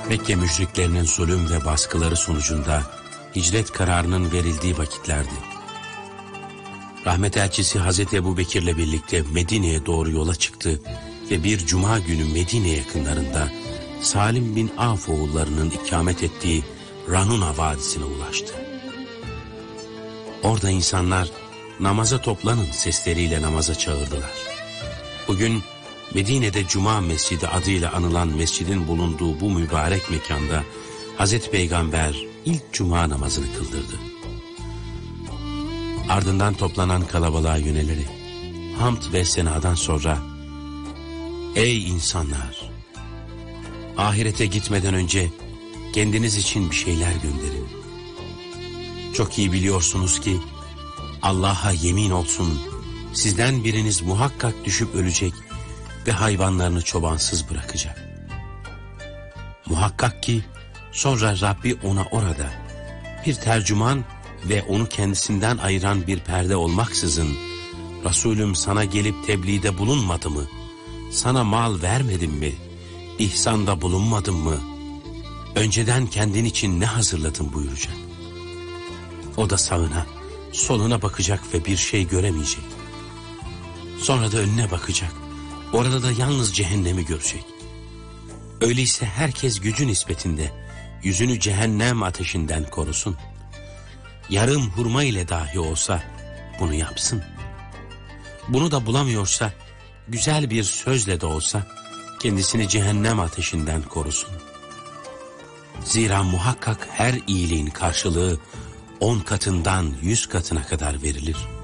Mekke müşriklerinin zulüm ve baskıları sonucunda hicret kararının verildiği vakitlerdi. Rahmet elçisi Hazreti Ebubekir'le birlikte Medine'ye doğru yola çıktı ve bir cuma günü Medine yakınlarında Salim bin Avf oğullarının ikamet ettiği Ranuna Vadisi'ne ulaştı. Orada insanlar namaza toplanın sesleriyle namaza çağırdılar. Bugün Medine'de Cuma Mescidi adıyla anılan mescidin bulunduğu bu mübarek mekanda Hazreti Peygamber ilk cuma namazını kıldırdı. Ardından toplanan kalabalığa yönelerek hamd ve senadan sonra "Ey insanlar! Ahirete gitmeden önce kendiniz için bir şeyler gönderin. Çok iyi biliyorsunuz ki Allah'a yemin olsun sizden biriniz muhakkak düşüp ölecek ve hayvanlarını çobansız bırakacak. Muhakkak ki sonra Rabbi ona orada bir tercüman ve onu kendisinden ayıran bir perde olmaksızın Resulüm sana gelip tebliğde bulunmadı mı? Sana mal vermedim mi? İhsanda bulunmadım mı? Önceden kendin için ne hazırladın buyuracak. O da sağına, soluna bakacak ve bir şey göremeyecek. Sonra da önüne bakacak. Orada da yalnız cehennemi görecek. Öyleyse herkes gücü nispetinde yüzünü cehennem ateşinden korusun. Yarım hurma ile dahi olsa bunu yapsın. Bunu da bulamıyorsa güzel bir sözle de olsa kendisini cehennem ateşinden korusun. Zira muhakkak her iyiliğin karşılığı 10 katından 100 katına kadar verilir.